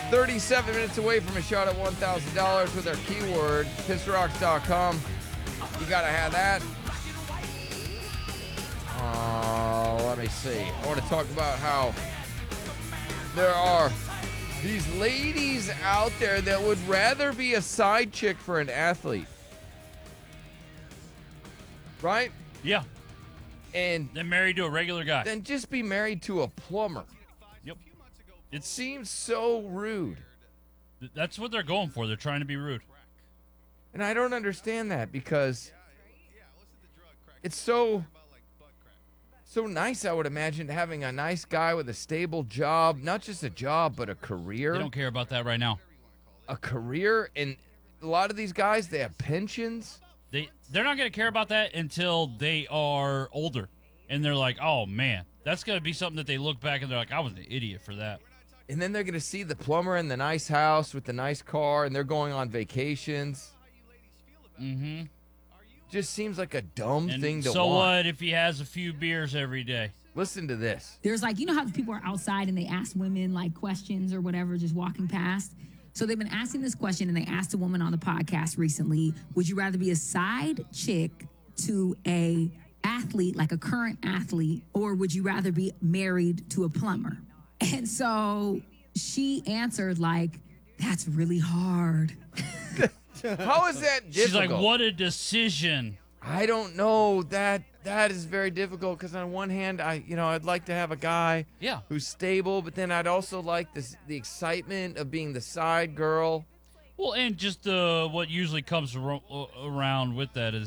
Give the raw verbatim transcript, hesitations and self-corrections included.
thirty-seven minutes away from a shot at one thousand dollars with our keyword, piss rocks dot com. You got to have that. Uh, let me see. I want to talk about how there are these ladies out there that would rather be a side chick for an athlete. Right? Yeah. And then married to a regular guy. Then just be married to a plumber. Yep. It seems so rude. That's what they're going for. They're trying to be rude. And I don't understand that because it's so so nice, I would imagine, having a nice guy with a stable job, not just a job, but a career. They don't care about that right now. A career, and a lot of these guys, they have pensions. They, they're not going to care about that until they are older. And they're like, oh, man, that's going to be something that they look back and they're like, I was an idiot for that. And then they're going to see the plumber in the nice house with the nice car, and they're going on vacations. Mm-hmm. Just seems like a dumb and thing to so want. So what if he has a few beers every day? Listen to this. There's like, you know how people are outside and they ask women like questions or whatever just walking past? So they've been asking this question, and they asked a woman on the podcast recently, would you rather be a side chick to a athlete, like a current athlete, or would you rather be married to a plumber? And so she answered like, that's really hard. How is that difficult? She's like, what a decision. I don't know. That that is very difficult because on one hand, I you know I'd like to have a guy yeah. who's stable, but then I'd also like this the excitement of being the side girl. Well, and just uh, what usually comes ar- around with that is